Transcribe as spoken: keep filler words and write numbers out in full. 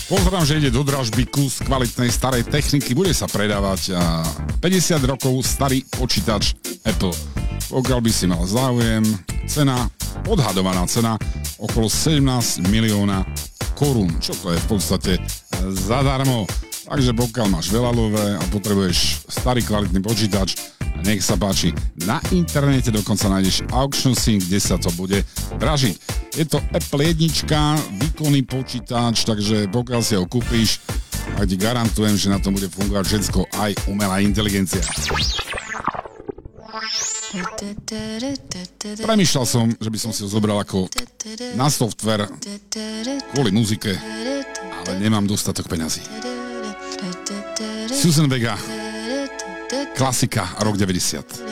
Pozerám, že ide do dražby kus kvalitnej starej techniky, bude sa predávať a päťdesiat rokov starý počítač Apple. Pokiaľ by si mal záujem, cena, odhadovaná cena okolo sedemnásť milióna korún, čo to je v podstate zadarmo. Takže pokiaľ máš veľa love a potrebuješ starý kvalitný počítač, nech sa páči, na internete dokonca nájdeš Auction Sync, kde sa to bude dražiť. Je to Apple jednička, výkonný počítač, takže pokiaľ si ho kúpiš, tak ti garantujem, že na tom bude fungovať všetko, aj umelá inteligencia. Premýšľal som, že by som si ho zobral ako na software kvôli muzike, ale nemám dostatok peňazí. Susan Vega, klasika, rok deväťdesiat.